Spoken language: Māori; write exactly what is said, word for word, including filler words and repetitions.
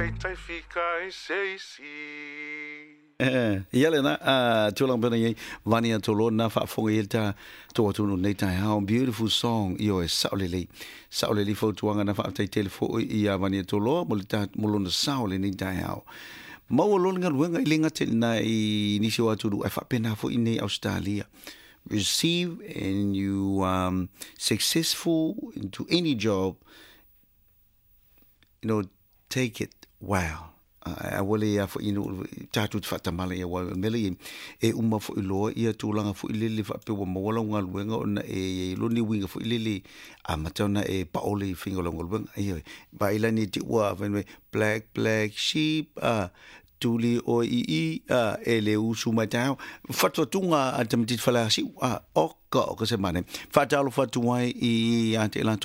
tai tai fika e seisi. Eh, yale na ah tulang bena ye vania tolo na fa fonga yelta to to no nei tai how beautiful song yo e saulele saulele fo tuanga na fa tai telefo ia vania tolo molita molona saule nei tai how mau lo ngal wenga ilinga te na I nisi watu du fa pena fo in Australia receive and you um successful into any job, you know, take it wow. I wale ya fo inu tatu fatamala ya wa mele e uma fo ilo ia tulanga fo ilele fa pe wa mawala ngal wenga ona e lo ni winga fo ilele a matona e paole fingola ngol wenga ai ba ilani ti wa when black black sheep a tuli o I I a ele usu matao fatwa tunga atamtit fala si a o ka o ka se mane fatalo fatwa I ante